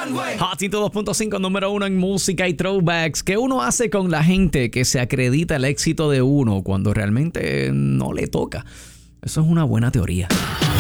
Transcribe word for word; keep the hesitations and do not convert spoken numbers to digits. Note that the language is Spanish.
Hot ciento dos punto cinco, número uno en música y throwbacks. ¿Qué uno hace con la gente que se acredita el éxito de uno cuando realmente no le toca? Eso es una buena teoría.